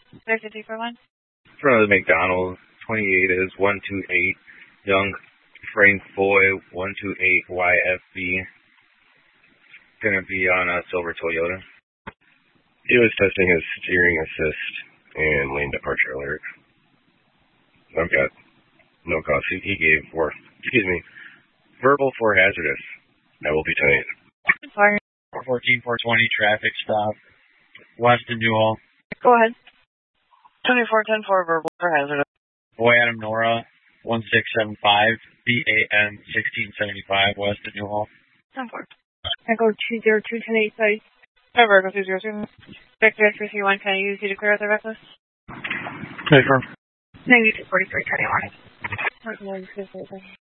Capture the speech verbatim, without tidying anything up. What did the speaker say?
There's a deeper one. In front of the McDonald's, twenty-eight is one two eight, Young Frank Foy, one two eight Y F B. Gonna be on a silver Toyota. He was testing his steering assist and lane departure alert. I've got no cause. He, he gave for, excuse me, verbal for hazardous. I will be tonight. Fire. four fourteen, four twenty, traffic stop. West of Newhall. Go ahead. twenty-four ten four verbal for hazardous. Boy Adam Nora, one six seven five, B A N sixteen seventy-five, west of Newhall. ten four. Echo two zero two ten eight site. Ever, Echo two zero two. Victor X three one, can I use you to clear out the reckless? Confirm. ninety-two forty-three twenty-one.